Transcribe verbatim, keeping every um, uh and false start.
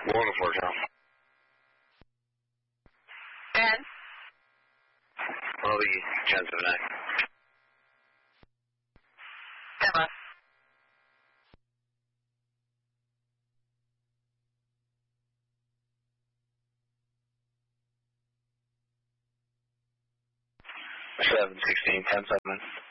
One to four, Tom. ten. I'll be ten seven nine. Emma. seven sixteen, ten seven.